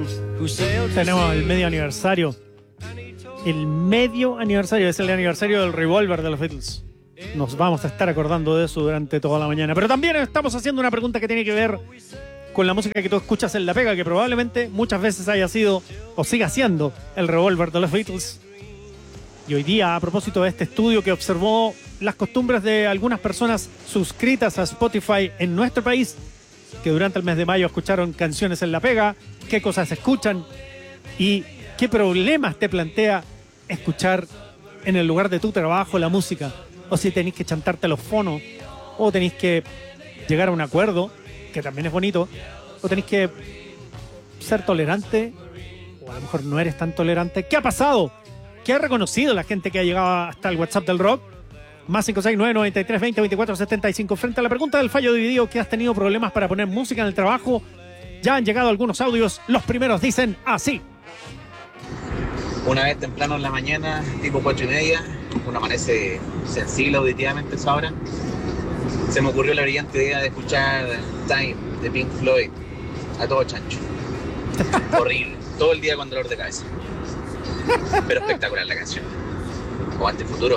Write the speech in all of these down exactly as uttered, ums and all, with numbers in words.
Tenemos el medio aniversario. El medio aniversario, es el aniversario del Revolver de los Beatles. Nos vamos a estar acordando de eso durante toda la mañana. Pero también estamos haciendo una pregunta que tiene que ver con la música que tú escuchas en La Pega, que probablemente muchas veces haya sido o siga siendo el Revolver de los Beatles. Y hoy día, a propósito de este estudio que observó las costumbres de algunas personas suscritas a Spotify en nuestro país, que durante el mes de mayo escucharon canciones en La Pega, qué cosas escuchan y qué problemas te plantea escuchar en el lugar de tu trabajo la música, o si tenéis que chantarte los fonos, o tenéis que llegar a un acuerdo, que también es bonito, o tenéis que ser tolerante, o a lo mejor no eres tan tolerante. ¿Qué ha pasado? ¿Qué ha reconocido la gente que ha llegado hasta el WhatsApp del rock? Más cinco seis nueve, noventa y tres, veinte, veinticuatro, setenta y cinco. Frente a la pregunta del fallo dividido, que has tenido problemas para poner música en el trabajo, ya han llegado algunos audios. Los primeros dicen así. Una vez temprano en la mañana, tipo cuatro y media, uno amanece sensible auditivamente a esa hora, se me ocurrió la brillante idea de escuchar Time de Pink Floyd a todo chancho. Horrible, todo el día con dolor de cabeza. Pero espectacular la canción. Aguante futuro.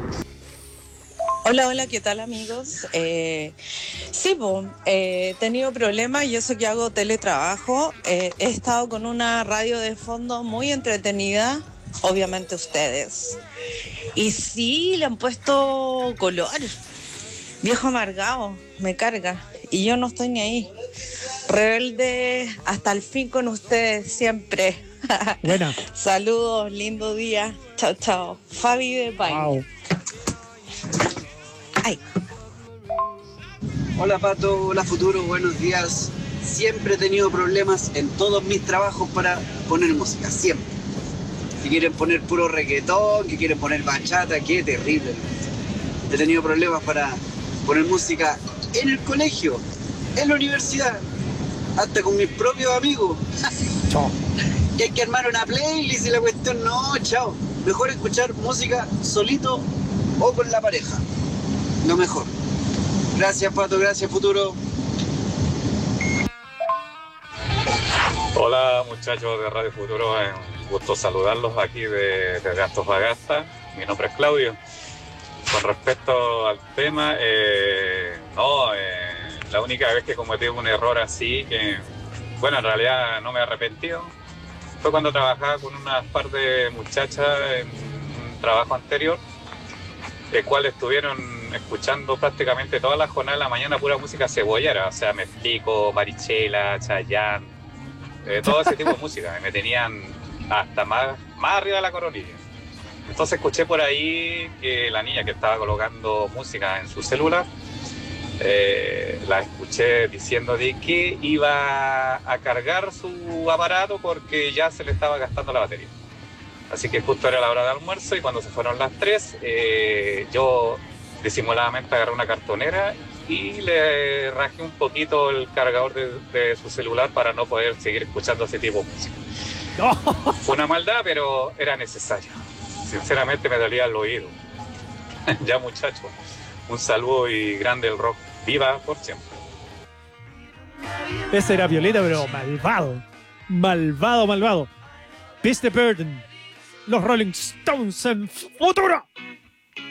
Hola, hola, ¿qué tal amigos? Eh, sí, pues, eh, he tenido problemas y eso que hago teletrabajo. Eh, he estado con una radio de fondo muy entretenida, obviamente ustedes. Y sí, le han puesto color. Viejo amargado, me carga. Y yo no estoy ni ahí. Rebelde hasta el fin con ustedes, siempre. Buena. Saludos, lindo día. Chao, chao. Fabi de Paine. Wow. Ay. Hola Pato, hola Futuro, buenos días. Siempre he tenido problemas en todos mis trabajos para poner música, siempre. Si quieren poner puro reggaetón, que quieren poner bachata, qué terrible. He tenido problemas para poner música en el colegio, en la universidad, hasta con mis propios amigos. Chao. Y hay que armar una playlist y la cuestión, no, chao. Mejor escuchar música solito o con la pareja. Lo mejor. Gracias, Pato. Gracias, Futuro. Hola, muchachos de Radio Futuro. Es un gusto saludarlos aquí de, desde Antofagasta. Mi nombre es Claudio. Con respecto al tema, eh, no, eh, la única vez que cometí un error así, que, bueno, en realidad no me he arrepentido, fue cuando trabajaba con unas par de muchachas en un trabajo anterior, el cual estuvieron escuchando prácticamente toda la jornada de la mañana pura música cebollera, o sea, me explico, Marichela, Chayanne, eh, todo ese tipo de música, me tenían hasta más, más arriba de la coronilla. Entonces escuché por ahí que la niña que estaba colocando música en su celular, eh, la escuché diciendo de que iba a cargar su aparato porque ya se le estaba gastando la batería. Así que justo era la hora de almuerzo y cuando se fueron las tres, eh, yo disimuladamente agarré una cartonera y le rajé un poquito el cargador de, de su celular para no poder seguir escuchando ese tipo de música. No. Fue una maldad, pero era necesario. Sinceramente me dolía el oído. Ya, muchachos, un saludo y grande el rock. Viva por siempre. Ese era Violeta, pero malvado. Malvado, malvado. Beast the Burden. Los Rolling Stones en Futuro.